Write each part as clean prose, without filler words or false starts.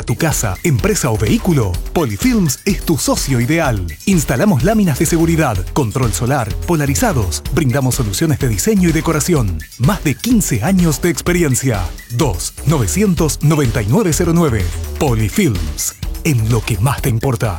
tu casa, empresa o vehículo, Polyfilms es tu socio ideal. Instalamos láminas de seguridad, control solar, polarizados. Brindamos soluciones de diseño y decoración. Más de 15 años de experiencia. 2-900-9909. Polyfilms. En lo que más te importa.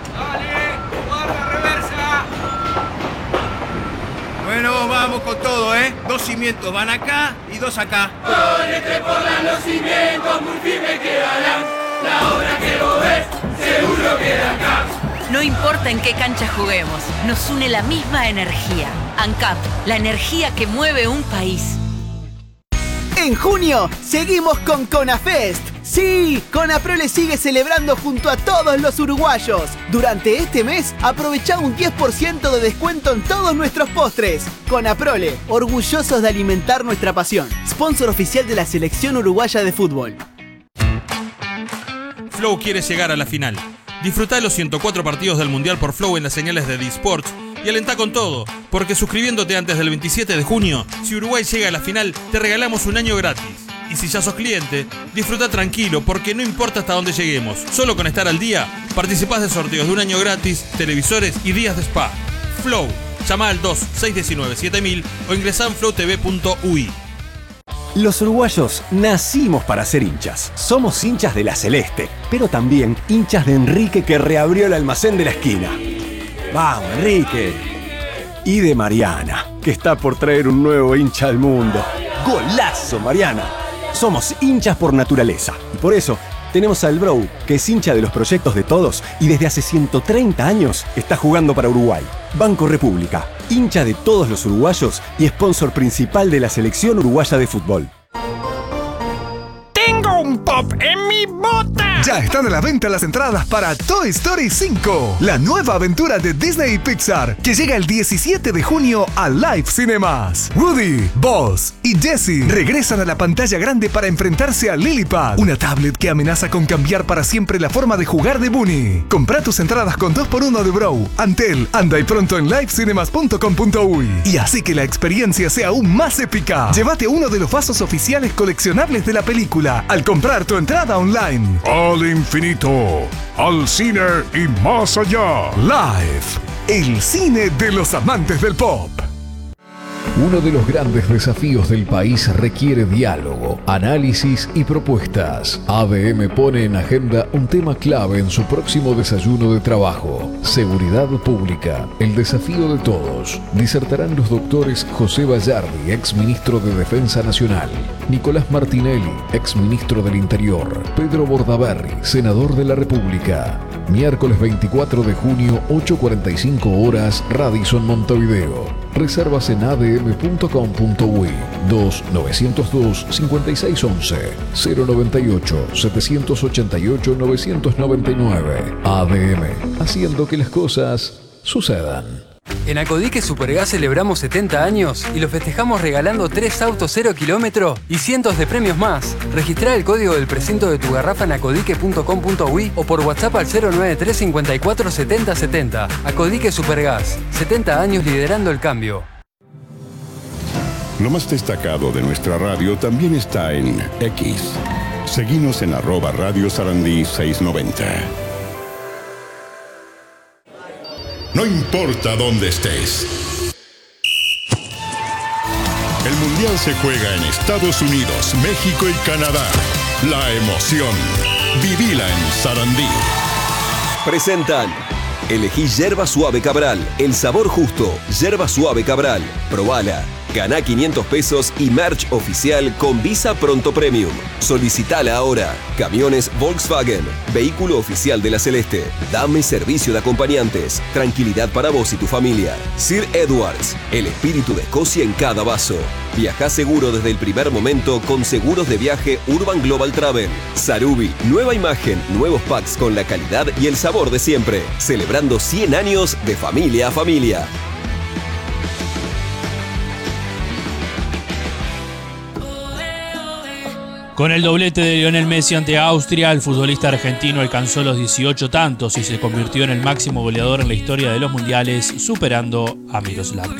Bueno, vamos con todo, ¿eh? 2 cimientos van acá y 2 acá. Ponete por los cimientos muy firmes quedarán. La obra que vos ves, seguro queda acá. No importa en qué cancha juguemos, nos une la misma energía. ANCAP, la energía que mueve un país. En junio, seguimos con CONAFEST. Sí, Conaprole sigue celebrando junto a todos los uruguayos. Durante este mes, aprovecha un 10% de descuento en todos nuestros postres. Conaprole, orgullosos de alimentar nuestra pasión. Sponsor oficial de la Selección Uruguaya de Fútbol. Flow quiere llegar a la final. Disfrutá los 104 partidos del Mundial por Flow en las señales de D-Sports y alentá con todo, porque suscribiéndote antes del 27 de junio, si Uruguay llega a la final, te regalamos un año gratis. Y si ya sos cliente, disfruta tranquilo, porque no importa hasta dónde lleguemos. Solo con estar al día, participás de sorteos de un año gratis, televisores y días de spa. Flow. Llama al 2-619-7000 o ingresá en flowtv.ui. Los uruguayos nacimos para ser hinchas. Somos hinchas de la Celeste, pero también hinchas de Enrique, que reabrió el almacén de la esquina. ¡Vamos, Enrique! Y de Mariana, que está por traer un nuevo hincha al mundo. ¡Golazo, Mariana! Somos hinchas por naturaleza. Y por eso tenemos al Bro, que es hincha de los proyectos de todos y desde hace 130 años está jugando para Uruguay. Banco República, hincha de todos los uruguayos y sponsor principal de la Selección Uruguaya de Fútbol. ¡Tengo un pop en mi bota! Ya están a la venta las entradas para Toy Story 5, la nueva aventura de Disney y Pixar, que llega el 17 de junio a Live Cinemas. Woody, Buzz y Jessie regresan a la pantalla grande para enfrentarse a Lillipad, una tablet que amenaza con cambiar para siempre la forma de jugar de Bunny. Compra tus entradas con 2x1 de Bro, Antel, anda y pronto en livecinemas.com.uy y así que la experiencia sea aún más épica. Llévate uno de los vasos oficiales coleccionables de la película al comprar tu entrada online. Al infinito, al cine y más allá. Live, el cine de los amantes del pop. Uno de los grandes desafíos del país requiere diálogo, análisis y propuestas. ADM pone en agenda un tema clave en su próximo desayuno de trabajo: seguridad pública, el desafío de todos. Disertarán los doctores José Bayardi, ex ministro de Defensa Nacional; Nicolás Martinelli, ex ministro del Interior; Pedro Bordaberry, senador de la República. Miércoles 24 de junio, 8:45 horas, Radisson, Montevideo. Reservas en adm.com.uy 2-902-5611 098-788-999. ADM, haciendo que las cosas sucedan. En Acodique Supergas celebramos 70 años y lo festejamos regalando 3 autos 0 kilómetro y cientos de premios más. Registrá el código del precinto de tu garrafa en acodique.com.uy o por WhatsApp al 093 54 70 70. Acodique Supergas, 70 años liderando el cambio. Lo más destacado de nuestra radio también está en X. Seguinos en @Radio Sarandí 690. No importa dónde estés. El Mundial se juega en Estados Unidos, México y Canadá. La emoción. Vivila en Sarandí. Presentan. Elegí Yerba Suave Cabral, el sabor justo. Yerba Suave Cabral. Probala. Ganá 500 pesos y merch oficial con Visa Pronto Premium. Solicitala ahora. Camiones Volkswagen, vehículo oficial de la Celeste. Dame servicio de acompañantes. Tranquilidad para vos y tu familia. Sir Edwards, el espíritu de Escocia en cada vaso. Viajá seguro desde el primer momento con seguros de viaje Urban Global Travel. Sarubi, nueva imagen, nuevos packs con la calidad y el sabor de siempre. Celebrando 100 años de familia a familia. Con el doblete de Lionel Messi ante Austria, el futbolista argentino alcanzó los 18 tantos y se convirtió en el máximo goleador en la historia de los mundiales, superando a Miroslav